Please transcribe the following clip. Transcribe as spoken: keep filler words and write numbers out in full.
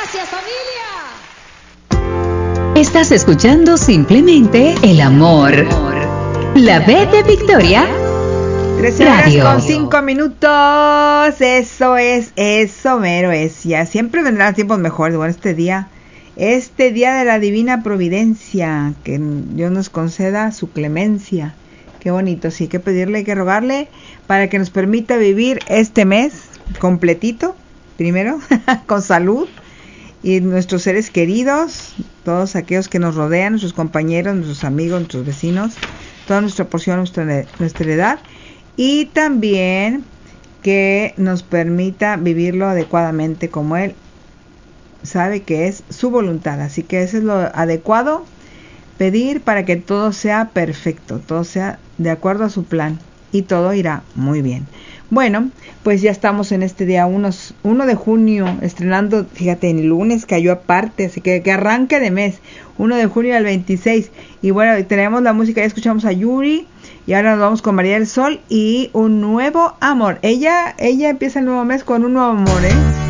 Gracias, familia. Estás escuchando Simplemente el Amor. La B de Victoria trece horas con cinco minutos. Eso es, eso mero es. Ya siempre vendrán tiempos mejores. Bueno, este día, este día de la divina providencia, que Dios nos conceda su clemencia. Qué bonito, sí, hay que pedirle, hay que rogarle para que nos permita vivir este mes completito, primero, con salud, y nuestros seres queridos, todos aquellos que nos rodean, nuestros compañeros, nuestros amigos, nuestros vecinos, toda nuestra porción, nuestra, nuestra edad, y también que nos permita vivirlo adecuadamente como Él sabe que es su voluntad. Así que eso es lo adecuado, pedir para que todo sea perfecto, todo sea de acuerdo a su plan y todo irá muy bien. Bueno, pues ya estamos en este día uno de junio, estrenando, fíjate, en lunes cayó aparte, así que que arranque de mes, uno de junio al veintiséis. Y bueno, tenemos la música, ya escuchamos a Yuri, y ahora nos vamos con María del Sol y un nuevo amor. Ella, ella empieza el nuevo mes con un nuevo amor, ¿eh?